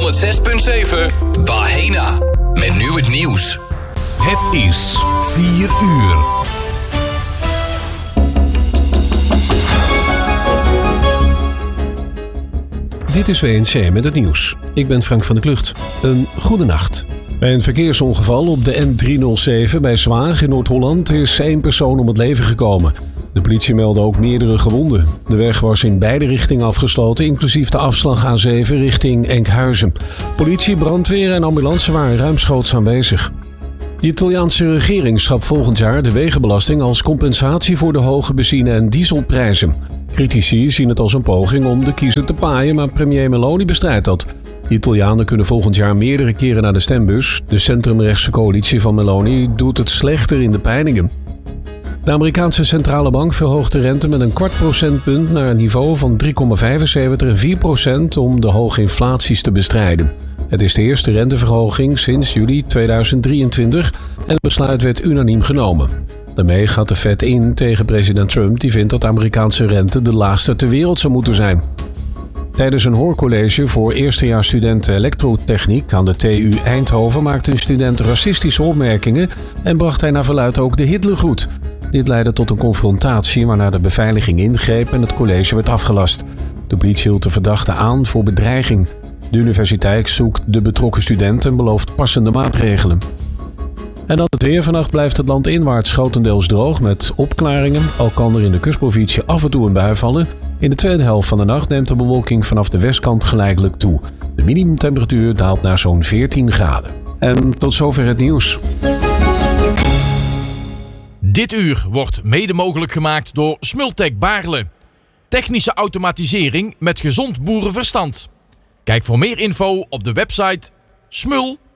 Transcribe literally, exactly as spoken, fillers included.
zes punt zeven Bahena. Met nu het nieuws. Het is vier uur. Dit is W N C met het nieuws. Ik ben Frank van der Klucht. Een goede nacht. Bij een verkeersongeval op de N driehonderdzeven bij Zwaag in Noord-Holland is één persoon om het leven gekomen. De politie meldde ook meerdere gewonden. De weg was in beide richtingen afgesloten, inclusief de afslag A zeven richting Enkhuizen. Politie, brandweer en ambulance waren ruimschoots aanwezig. De Italiaanse regering schrapt volgend jaar de wegenbelasting als compensatie voor de hoge benzine- en dieselprijzen. Critici zien het als een poging om de kiezer te paaien, maar premier Meloni bestrijdt dat. De Italianen kunnen volgend jaar meerdere keren naar de stembus. De centrumrechtse coalitie van Meloni doet het slechter in de peilingen. De Amerikaanse centrale bank verhoogt de rente met een kwart procentpunt naar een niveau van drie komma vijfenzeventig en vier procent om de hoge inflaties te bestrijden. Het is de eerste renteverhoging sinds juli tweeduizend drieëntwintig en het besluit werd unaniem genomen. Daarmee gaat de Fed in tegen president Trump, die vindt dat de Amerikaanse rente de laagste ter wereld zou moeten zijn. Tijdens een hoorcollege voor eerstejaarsstudenten elektrotechniek aan de T U Eindhoven maakte een student racistische opmerkingen en bracht hij naar verluidt ook de Hitlergroet. Dit leidde tot een confrontatie waarna de beveiliging ingreep en het college werd afgelast. De politie hield de verdachte aan voor bedreiging. De universiteit zoekt de betrokken student en belooft passende maatregelen. En dan het weer. Vannacht blijft het land inwaarts grotendeels droog met opklaringen. Al kan er in de kustprovincie af en toe een bui vallen. In de tweede helft van de nacht neemt de bewolking vanaf de westkant geleidelijk toe. De minimumtemperatuur daalt naar zo'n veertien graden. En tot zover het nieuws. Dit uur wordt mede mogelijk gemaakt door Smultec Baarle. Technische automatisering met gezond boerenverstand. Kijk voor meer info op de website smul